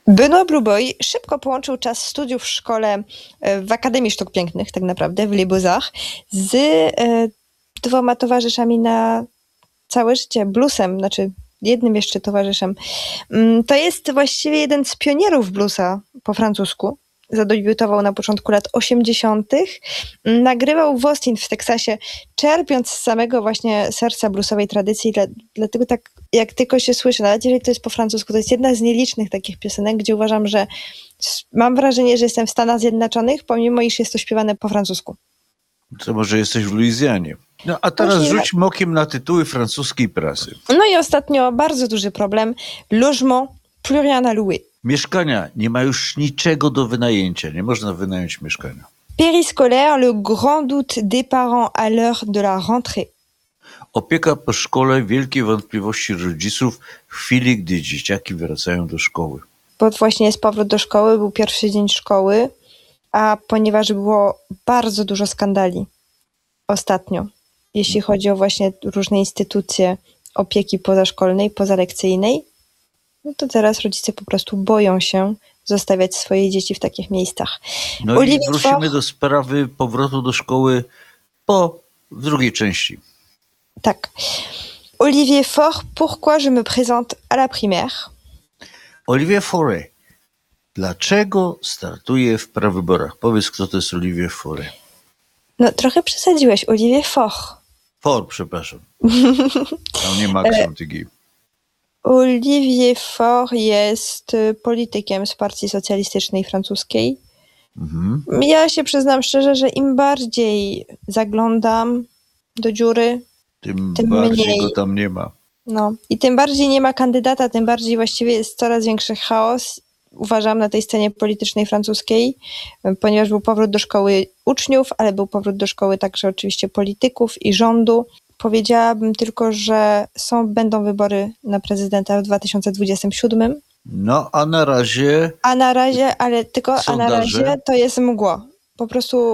Benoît Blueboy szybko połączył czas studiów w szkole, w Akademii Sztuk Pięknych tak naprawdę, w Les Beaux-Arts, z 2 towarzyszami na całe życie, bluesem, znaczy jednym jeszcze towarzyszem. To jest właściwie jeden z pionierów bluesa po francusku. Zadebiutował na początku lat 80. Nagrywał w Austin w Teksasie, czerpiąc z samego właśnie serca bluesowej tradycji. Dlatego tak jak tylko się słyszy, nawet jeżeli to jest po francusku, to jest jedna z nielicznych takich piosenek, gdzie uważam, że mam wrażenie, że jestem w Stanach Zjednoczonych, pomimo iż jest to śpiewane po francusku. To może jesteś w Luizjanie. No a teraz rzućmy okiem na tytuły francuskiej prasy. No i ostatnio bardzo duży problem. Logement, plus rien à louer. Mieszkania, nie ma już niczego do wynajęcia. Nie można wynająć mieszkania. Périscolaire, le grand doute des parents à l'heure de la rentrée. Opieka po szkole, wielkie wątpliwości rodziców w chwili, gdy dzieciaki wracają do szkoły. Bo właśnie jest powrót do szkoły, był pierwszy dzień szkoły, a ponieważ było bardzo dużo skandali ostatnio, jeśli chodzi o właśnie różne instytucje opieki pozaszkolnej, pozalekcyjnej, no to teraz rodzice po prostu boją się zostawiać swoje dzieci w takich miejscach. No i wrócimy do sprawy powrotu do szkoły w drugiej części. Tak. Olivier Faure, pourquoi je me présente à la primaire? Olivier Faure. Dlaczego startuje w prawyborach? Powiedz, kto to jest Olivier Faure. No trochę przesadziłeś. Olivier Faure. Faure, przepraszam. Tam nie ma akcentygi. Olivier Faure jest politykiem z Partii Socjalistycznej Francuskiej. Ja się przyznam szczerze, że im bardziej zaglądam do dziury, tym bardziej mniej go tam nie ma. No i tym bardziej nie ma kandydata, tym bardziej właściwie jest coraz większy chaos. Uważam na tej scenie politycznej francuskiej, ponieważ był powrót do szkoły uczniów, ale był powrót do szkoły także oczywiście polityków i rządu. Powiedziałabym tylko, że będą wybory na prezydenta w 2027. No, a na razie, ale tylko sondaże, a na razie to jest mgła. Po prostu...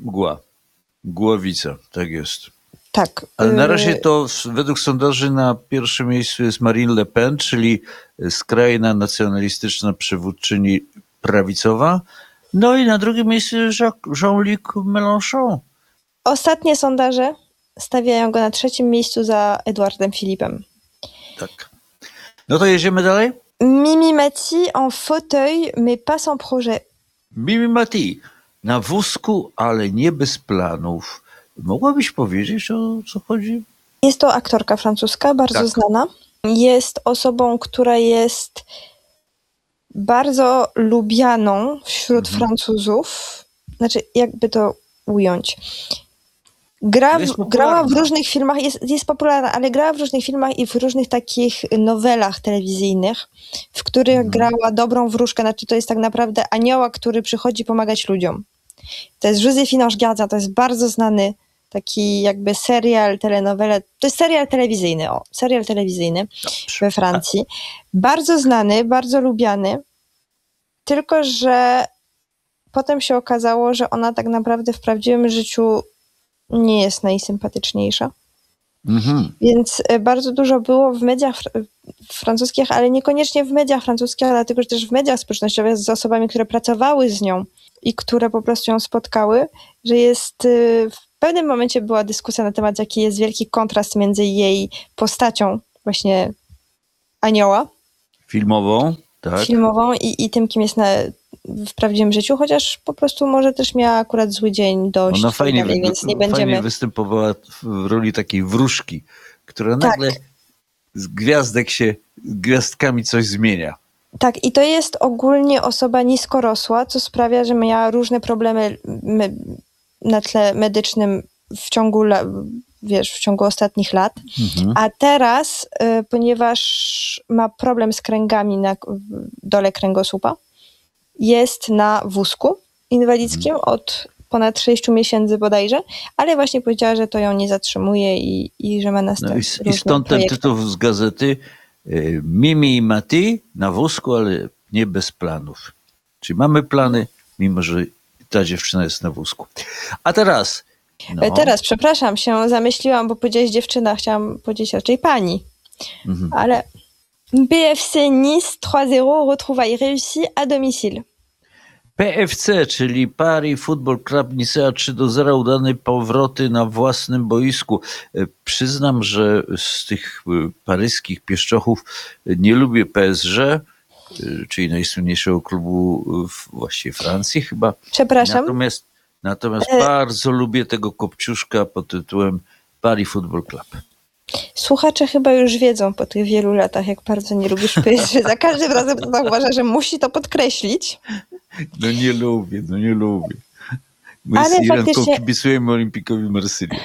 Głowica, tak jest. Tak. Ale na razie to według sondaży na pierwszym miejscu jest Marine Le Pen, czyli skrajna nacjonalistyczna przywódczyni prawicowa. No i na drugim miejscu jest Jean-Luc Mélenchon. Ostatnie sondaże stawiają go na 3. miejscu za Edouardem Philippem. Tak. No to jedziemy dalej? Mimi Mati en fauteuil, mais pas sans projet. Mimi Mati na wózku, ale nie bez planów. Mogłabyś powiedzieć, o co chodzi? Jest to aktorka francuska, bardzo znana. Jest osobą, która jest bardzo lubianą wśród Francuzów. Znaczy, jakby to ująć. Grała w różnych filmach, jest popularna, ale grała w różnych filmach i w różnych takich nowelach telewizyjnych, w których grała dobrą wróżkę. Znaczy, to jest tak naprawdę anioła, który przychodzi pomagać ludziom. To jest Joséphine Ange Gardien, to jest bardzo znany taki jakby serial, telenowela. To jest serial telewizyjny we Francji. Bardzo znany, bardzo lubiany, tylko że potem się okazało, że ona tak naprawdę w prawdziwym życiu nie jest najsympatyczniejsza. Więc bardzo dużo było w mediach francuskich, ale niekoniecznie w mediach francuskich, dlatego że też w mediach społecznościowych z osobami, które pracowały z nią i które po prostu ją spotkały, że w pewnym momencie była dyskusja na temat, jaki jest wielki kontrast między jej postacią właśnie anioła filmową, tak. I tym, kim jest w prawdziwym życiu, chociaż po prostu może też miała akurat zły dzień dość. Ona fajnie występowała w roli takiej wróżki, która nagle z gwiazdkami coś zmienia. Tak, i to jest ogólnie osoba niskorosła, co sprawia, że miała różne problemy na tle medycznym w ciągu ostatnich lat. A teraz, ponieważ ma problem z kręgami na dole kręgosłupa, jest na wózku inwalidzkim od ponad 6 miesięcy bodajże, ale właśnie powiedziała, że to ją nie zatrzymuje i że ma następne I stąd ten tytuł z gazety Mimi Mati na wózku, ale nie bez planów. Czyli mamy plany, mimo że ta dziewczyna jest na wózku. A teraz... Teraz, przepraszam, się zamyśliłam, bo powiedziałeś dziewczyna, chciałam powiedzieć raczej pani. Ale BFC Nice 3-0, retrouvailles réussies à domicile. PFC, czyli Paris Football Club Nicea 3-0, udane powroty na własnym boisku. Przyznam, że z tych paryskich pieszczochów nie lubię PSG, czyli najsłynniejszego klubu właściwie Francji chyba. Przepraszam. Natomiast bardzo lubię tego kopciuszka pod tytułem Paris Football Club. Słuchacze chyba już wiedzą po tych wielu latach, jak bardzo nie lubisz PSG. Za każdym razem zauważa, że musi to podkreślić. No nie lubię. My Ale z Irenką faktycznie... kibicujemy Olimpikowi Marsylii.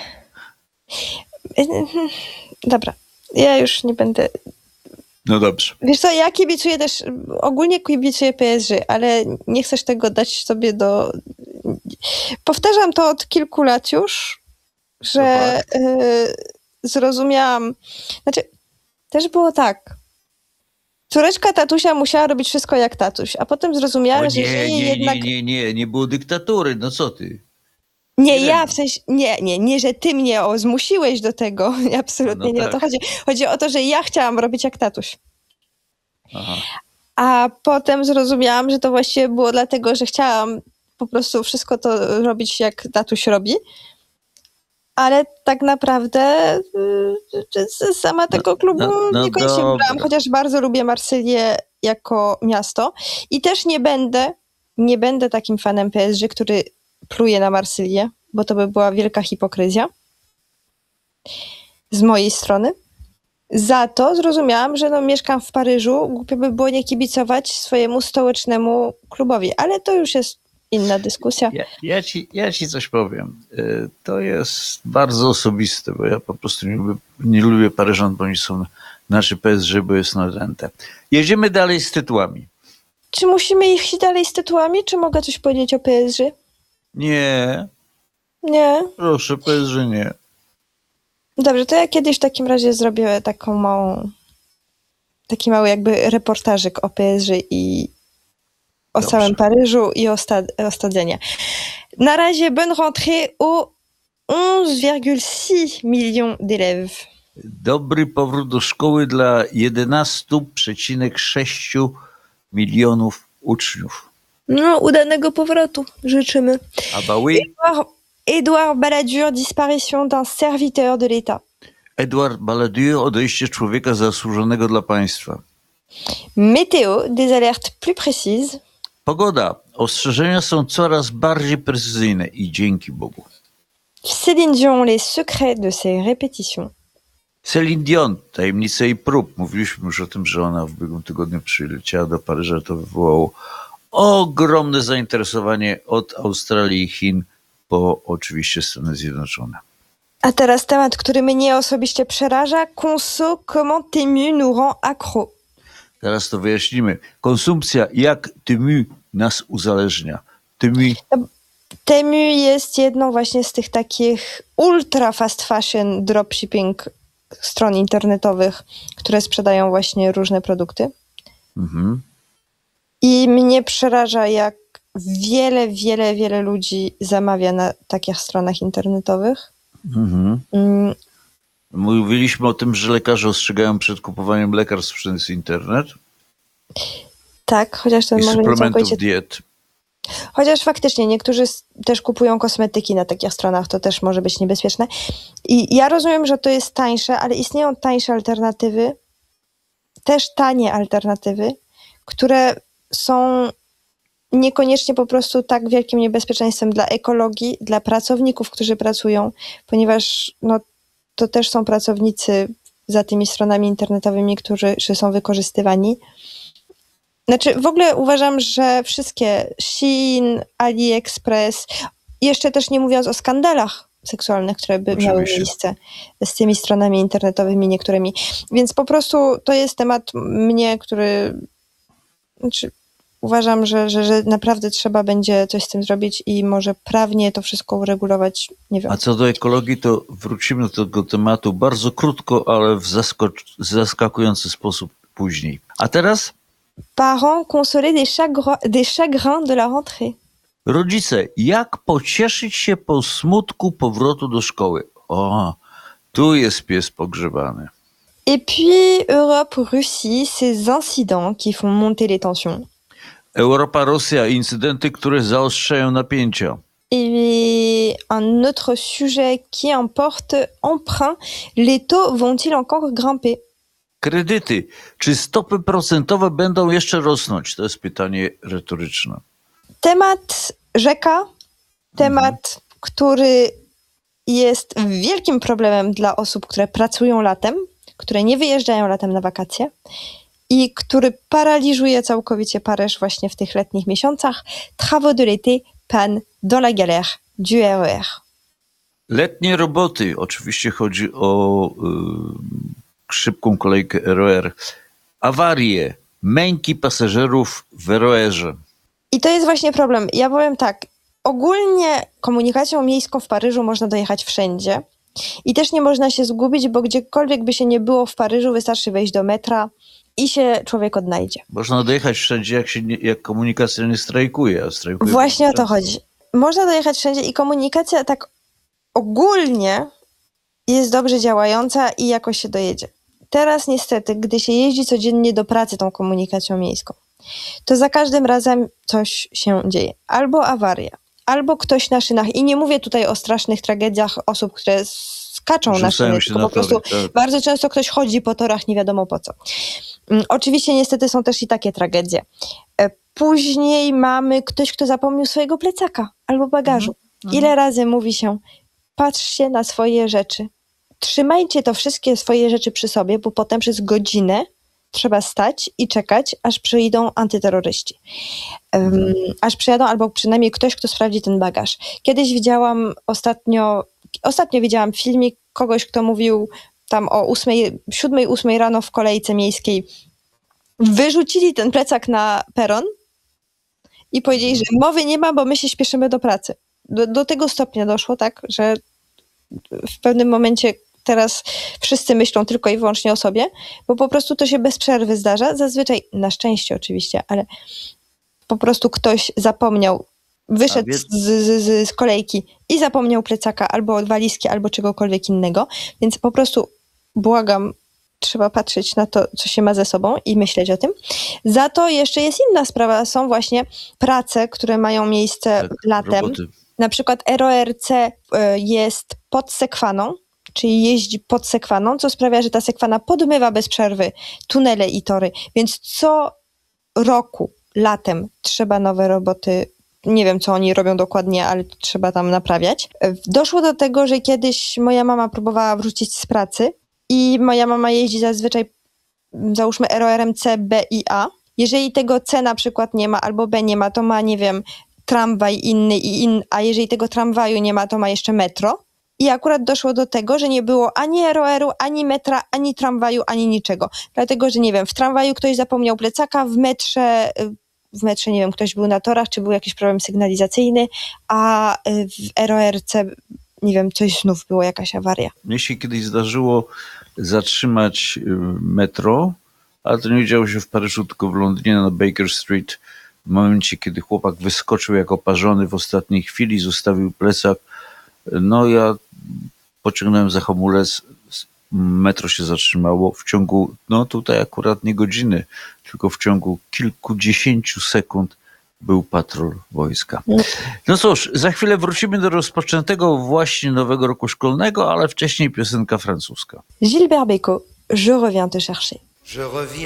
Dobra, ja już nie będę... No dobrze. Wiesz co, ja kibicuję też, ogólnie kibicuję PSG, ale nie chcesz tego dać sobie do... Powtarzam to od kilku lat już, że zrozumiałam... Znaczy, też było tak. Córeczka tatusia musiała robić wszystko jak tatuś, a potem zrozumiałam, że jednak... Nie było dyktatury, no co ty? Nie, ja w sensie, nie, że ty mnie zmusiłeś do tego, absolutnie nie o to chodzi. Chodzi o to, że ja chciałam robić jak tatuś. Aha. A potem zrozumiałam, że to właściwie było dlatego, że chciałam po prostu wszystko to robić jak tatuś robi. Ale tak naprawdę sama tego klubu niekoniecznie wybrałam, chociaż bardzo lubię Marsylię jako miasto. I też nie będę takim fanem PSG, który pluje na Marsylię, bo to by była wielka hipokryzja z mojej strony. Za to zrozumiałam, że mieszkam w Paryżu, głupio by było nie kibicować swojemu stołecznemu klubowi, ale to już jest inna dyskusja. Ja ci coś powiem. To jest bardzo osobiste, bo ja po prostu nie lubię Paryżan, bo oni są nasze PSG, bo jest nadęte. Jedziemy dalej z tytułami. Czy musimy iść dalej z tytułami, czy mogę coś powiedzieć o PSG? Nie. Proszę, PSG nie. Dobrze, to ja kiedyś w takim razie zrobię taki mały jakby reportażyk o PSG i o całym Paryżu i o stadionie. Na razie bonne rentrée aux 11,6 millions d'élèves. Dobry powrót do szkoły dla 11,6 milionów uczniów. No, udanego powrotu życzymy. Ah bah oui. Édouard Balladur, disparition d'un serviteur de l'État. Édouard Balladur, odejście człowieka zasłużonego dla państwa. Météo, des alertes plus précises. Pogoda. Ostrzeżenia są coraz bardziej precyzyjne i dzięki Bogu. Céline Dion, les secrets de ses répétitions. Céline Dion, tajemnice jej prób. Mówiliśmy już o tym, że ona w ubiegłym tygodniu przyleciała do Paryża. To wywołało ogromne zainteresowanie od Australii i Chin po oczywiście Stany Zjednoczone. A teraz temat, który mnie osobiście przeraża. Conso, comment t'es nous rend accro. Teraz to wyjaśnimy. Konsumpcja, jak Temu nas uzależnia. Temu jest jedną właśnie z tych takich ultra fast fashion dropshipping stron internetowych, które sprzedają właśnie różne produkty. Mhm. I mnie przeraża, jak wiele ludzi zamawia na takich stronach internetowych. Mhm. Mówiliśmy o tym, że lekarze ostrzegają przed kupowaniem lekarstw przez internet. Tak, chociaż to i może suplementów diet. Chociaż faktycznie niektórzy też kupują kosmetyki na takich stronach, to też może być niebezpieczne. I ja rozumiem, że to jest tańsze, ale istnieją tańsze alternatywy, też tanie alternatywy, które są niekoniecznie po prostu tak wielkim niebezpieczeństwem dla ekologii, dla pracowników, którzy pracują, ponieważ to też są pracownicy za tymi stronami internetowymi, którzy są wykorzystywani. Znaczy, w ogóle uważam, że wszystkie Shein, AliExpress, jeszcze też nie mówiąc o skandalach seksualnych, które by miały miejsce z tymi stronami internetowymi niektórymi. Więc po prostu to jest temat uważam, że naprawdę trzeba będzie coś z tym zrobić i może prawnie to wszystko uregulować, nie wiem. A co do ekologii, to wrócimy do tego tematu bardzo krótko, ale w zaskakujący sposób później. A teraz? Parents consoler des chagrins de la rentrée. Rodzice, jak pocieszyć się po smutku powrotu do szkoły? O, tu jest pies pogrzebany. Et puis Europe-Russie, ces incidents qui font monter les tensions. Europa, Rosja, incydenty, które zaostrzają napięcia. Et un autre sujet qui importe, emprunt, les taux vont-ils encore grimper? Kredyty. Czy stopy procentowe będą jeszcze rosnąć? To jest pytanie retoryczne. Temat rzeka, temat, który jest wielkim problemem dla osób, które pracują latem, które nie wyjeżdżają latem na wakacje i który paraliżuje całkowicie Paryż właśnie w tych letnich miesiącach. Travaux de l'été, panne dans la galère du RER. Letnie roboty. Oczywiście chodzi o szybką kolejkę RER. Awarie. Męki pasażerów w RER-ze. I to jest właśnie problem. Ja powiem tak, ogólnie komunikacją miejską w Paryżu można dojechać wszędzie i też nie można się zgubić, bo gdziekolwiek by się nie było w Paryżu, wystarczy wejść do metra i się człowiek odnajdzie. Można dojechać wszędzie, jak komunikacja nie strajkuje. A strajkuje Właśnie o to chodzi. Można dojechać wszędzie i komunikacja tak ogólnie jest dobrze działająca i jakoś się dojedzie. Teraz niestety, gdy się jeździ codziennie do pracy tą komunikacją miejską, to za każdym razem coś się dzieje. Albo awaria, albo ktoś na szynach. I nie mówię tutaj o strasznych tragediach osób, które skaczą na szyny, tylko po prostu bardzo często ktoś chodzi po torach nie wiadomo po co. Oczywiście niestety są też i takie tragedie. Później mamy ktoś, kto zapomniał swojego plecaka albo bagażu. Ile razy mówi się, patrzcie na swoje rzeczy. Trzymajcie to wszystkie swoje rzeczy przy sobie, bo potem przez godzinę trzeba stać i czekać, aż przyjdą antyterroryści. Aż przyjadą, albo przynajmniej ktoś, kto sprawdzi ten bagaż. Kiedyś widziałam ostatnio widziałam filmik kogoś, kto mówił tam o 7-8 rano w kolejce miejskiej. Wyrzucili ten plecak na peron i powiedzieli, że mowy nie ma, bo my się śpieszymy do pracy. Do tego stopnia doszło, tak, że w pewnym momencie teraz wszyscy myślą tylko i wyłącznie o sobie, bo po prostu to się bez przerwy zdarza. Zazwyczaj, na szczęście oczywiście, ale po prostu ktoś zapomniał, wyszedł z kolejki i zapomniał plecaka albo walizki, albo czegokolwiek innego. Więc po prostu błagam, trzeba patrzeć na to, co się ma ze sobą i myśleć o tym. Za to jeszcze jest inna sprawa. Są właśnie prace, które mają miejsce latem. Roboty. Na przykład RORC jest pod sekwaną, czyli jeździ pod sekwaną, co sprawia, że ta sekwana podmywa bez przerwy tunele i tory. Więc co roku, latem trzeba nowe roboty, nie wiem co oni robią dokładnie, ale trzeba tam naprawiać. Doszło do tego, że kiedyś moja mama próbowała wrócić z pracy i moja mama jeździ zazwyczaj, załóżmy RORM C, B i A. Jeżeli tego C na przykład nie ma albo B nie ma, to ma, nie wiem, tramwaj inny a jeżeli tego tramwaju nie ma, to ma jeszcze metro. I akurat doszło do tego, że nie było ani ROR-u, ani metra, ani tramwaju, ani niczego. Dlatego, że nie wiem, w tramwaju ktoś zapomniał plecaka, w metrze nie wiem, ktoś był na torach, czy był jakiś problem sygnalizacyjny, a w RORC, nie wiem, coś znów było, jakaś awaria. Mnie się kiedyś zdarzyło zatrzymać metro, ale to nie działo się w Paryżu, tylko w Londynie na Baker Street. W momencie, kiedy chłopak wyskoczył jak oparzony w ostatniej chwili, zostawił plecak, no ja pociągnąłem za hamulec, metro się zatrzymało w ciągu, no tutaj akurat nie godziny, tylko w ciągu kilkudziesięciu sekund był patrol wojska. No cóż, za chwilę wrócimy do rozpoczętego właśnie nowego roku szkolnego, ale wcześniej piosenka francuska. Gilbert Bécaud, Je reviens te chercher. Je reviens